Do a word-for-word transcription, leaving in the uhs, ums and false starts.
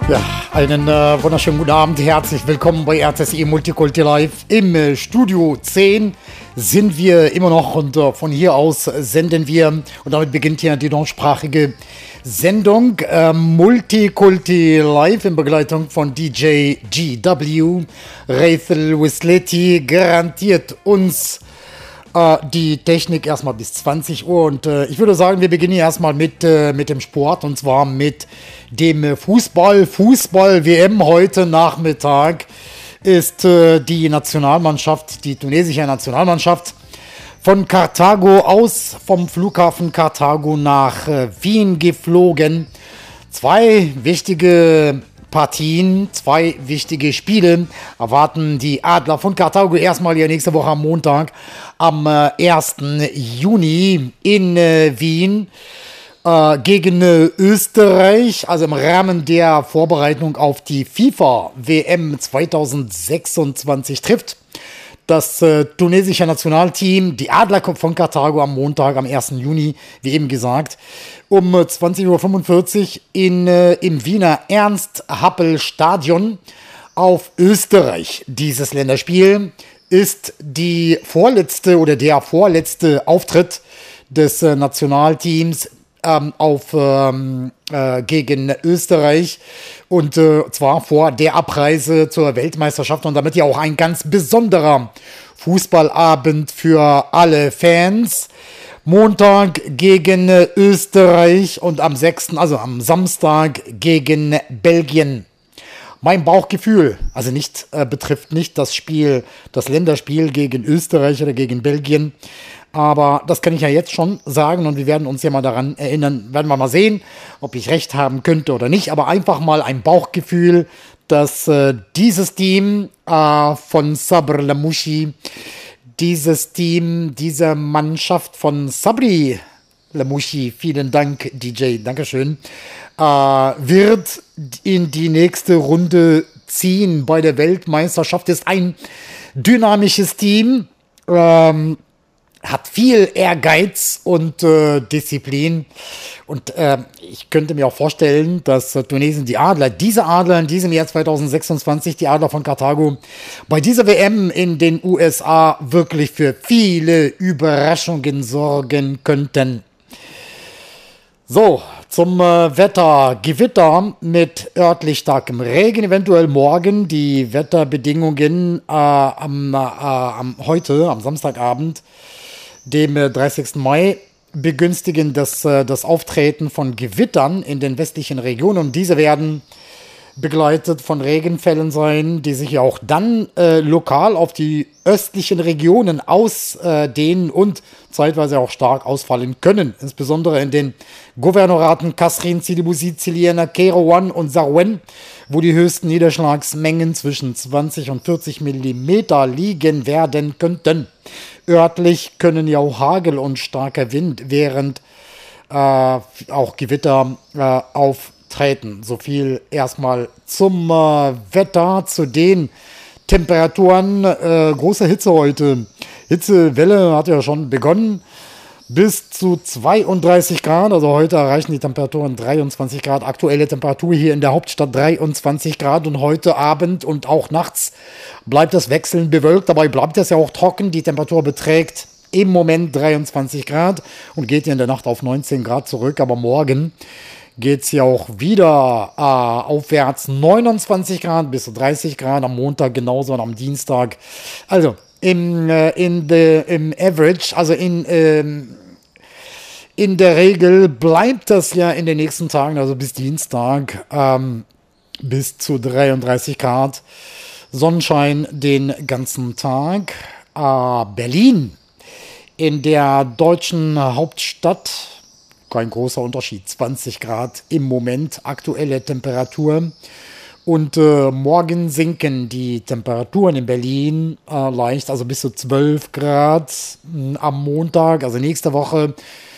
Ja, einen äh, wunderschönen guten Abend, herzlich willkommen bei R T S E Multikulti Live. Im äh, Studio zehn sind wir immer noch und äh, von hier aus senden wir, und damit beginnt hier die deutschsprachige Sendung äh, Multikulti Live in Begleitung von D J G W. Rachel Wisletti garantiert uns äh, die Technik erstmal bis zwanzig Uhr und äh, ich würde sagen, wir beginnen erstmal mit, äh, mit dem Sport, und zwar mit dem Fußball. Fußball-W M heute Nachmittag ist äh, die Nationalmannschaft, die tunesische Nationalmannschaft, von Karthago aus, vom Flughafen Karthago nach äh, Wien geflogen. Zwei wichtige Partien, zwei wichtige Spiele erwarten die Adler von Karthago erstmal ja nächste Woche am Montag, am äh, ersten Juni in äh, Wien. Äh, gegen äh, Österreich, also im Rahmen der Vorbereitung auf die FIFA-W M zwanzig sechsundzwanzig trifft das äh, tunesische Nationalteam die Adler von Karthago am Montag, am ersten Juni, wie eben gesagt, um äh, zwanzig Uhr fünfundvierzig in, äh, im Wiener Ernst-Happel-Stadion auf Österreich. Dieses Länderspiel ist die vorletzte oder der vorletzte Auftritt des äh, Nationalteams Ähm, auf ähm, äh, gegen Österreich, und äh, zwar vor der Abreise zur Weltmeisterschaft, und damit ja auch ein ganz besonderer Fußballabend für alle Fans. Montag gegen äh, Österreich und am sechsten, also am Samstag gegen Belgien. Mein Bauchgefühl, also nicht äh, betrifft nicht das Spiel, das Länderspiel gegen Österreich oder gegen Belgien, aber das kann ich ja jetzt schon sagen, und wir werden uns ja mal daran erinnern, werden wir mal sehen, ob ich recht haben könnte oder nicht, aber einfach mal ein Bauchgefühl, dass äh, dieses Team äh, von Sabr Lamouchi, dieses Team, diese Mannschaft von Sabri Lamouchi, vielen Dank D J, Dankeschön, äh, wird in die nächste Runde ziehen bei der Weltmeisterschaft. Ist ein dynamisches Team, ähm, hat viel Ehrgeiz und äh, Disziplin, und äh, ich könnte mir auch vorstellen, dass äh, Tunesien, die Adler, diese Adler in diesem Jahr zwanzig sechsundzwanzig, die Adler von Karthago, bei dieser W M in den U S A wirklich für viele Überraschungen sorgen könnten. So, zum äh, Wetter. Gewitter mit örtlich starkem Regen, eventuell morgen. Die Wetterbedingungen äh, am, äh, am heute, am Samstagabend, dem äh, dreißigsten Mai, begünstigen das, äh, das Auftreten von Gewittern in den westlichen Regionen. Und diese werden begleitet von Regenfällen sein, die sich ja auch dann äh, lokal auf die östlichen Regionen ausdehnen und zeitweise auch stark ausfallen können. Insbesondere in den Gouvernoraten Kasrin, Sidi Bouzid, Siliena, Kairouan und Sarouen, wo die höchsten Niederschlagsmengen zwischen zwanzig und vierzig Millimeter liegen werden könnten. Örtlich können ja auch Hagel und starker Wind, während äh, auch Gewitter äh, auftreten. So viel erstmal zum äh, Wetter, zu den Temperaturen. Äh, große Hitze heute. Hitzewelle hat ja schon begonnen. Bis zu zweiunddreißig Grad, also heute erreichen die Temperaturen dreiundzwanzig Grad. Aktuelle Temperatur hier in der Hauptstadt dreiundzwanzig Grad, und heute Abend und auch nachts bleibt es wechselnd bewölkt. Dabei bleibt es ja auch trocken. Die Temperatur beträgt im Moment dreiundzwanzig Grad und geht in der Nacht auf neunzehn Grad zurück. Aber morgen geht es ja auch wieder äh, aufwärts, neunundzwanzig Grad bis zu dreißig Grad, am Montag genauso und am Dienstag. Also im, äh, in the, im Average, also in, ähm, in der Regel bleibt das ja in den nächsten Tagen, also bis Dienstag, ähm, bis zu dreiunddreißig Grad. Sonnenschein den ganzen Tag. Äh, Berlin, in der deutschen Hauptstadt, kein großer Unterschied, zwanzig Grad im Moment, aktuelle Temperatur. Und äh, morgen sinken die Temperaturen in Berlin äh, leicht, also bis zu zwölf Grad mh, am Montag, also nächste Woche